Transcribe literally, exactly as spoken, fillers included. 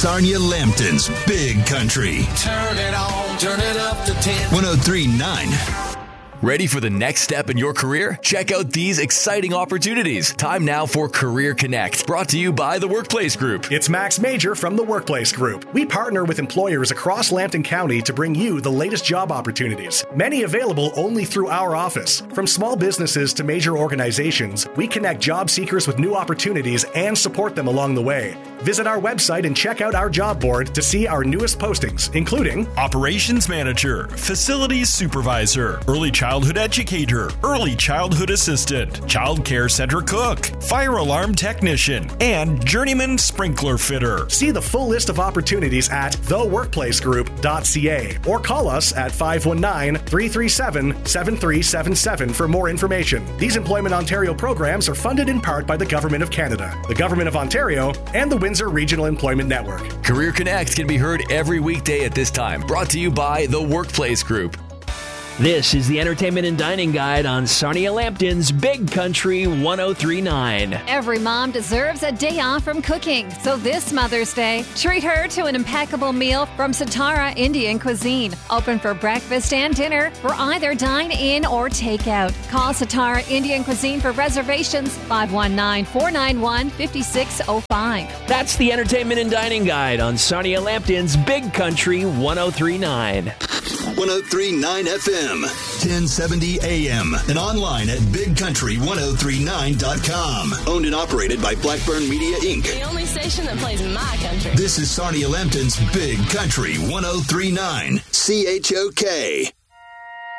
Sarnia Lambton's Big Country. Turn it on, turn it up to ten. one oh three point nine. Ready for the next step in your career? Check out these exciting opportunities. Time now for Career Connect, brought to you by The Workplace Group. It's Max Major from The Workplace Group. We partner with employers across Lambton County to bring you the latest job opportunities, many available only through our office. From small businesses to major organizations, we connect job seekers with new opportunities and support them along the way. Visit our website and check out our job board to see our newest postings, including Operations Manager, Facilities Supervisor, Early Childhood Educator, Early Childhood Assistant, Child Care Center Cook, Fire Alarm Technician, and Journeyman Sprinkler Fitter. See the full list of opportunities at the workplace group dot c a or call us at five one nine, three three seven, seven three seven seven for more information. These Employment Ontario programs are funded in part by the Government of Canada, the Government of Ontario, and the Windsor Regional Employment Network. Career Connect can be heard every weekday at this time, brought to you by The Workplace Group. This is the Entertainment and Dining Guide on Sarnia Lambton's Big Country one oh three point nine. Every mom deserves a day off from cooking, so this Mother's Day, treat her to an impeccable meal from Satara Indian Cuisine. Open for breakfast and dinner for either dine-in or take-out. Call Satara Indian Cuisine for reservations, five one nine, four nine one, five six zero five. That's the Entertainment and Dining Guide on Sarnia Lambton's Big Country one oh three point nine. one oh three point nine F M, ten seventy A M, and online at big country one oh three nine dot com. Owned and operated by Blackburn Media, Incorporated. The only station that plays my country. This is Sarnia Lambton's Big Country one oh three point nine, C H O K.